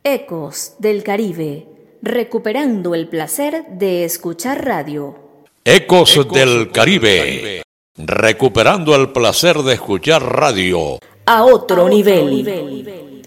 Ecos del Caribe, recuperando el placer de escuchar radio. Ecos del Caribe, recuperando el placer de escuchar radio. A otro nivel.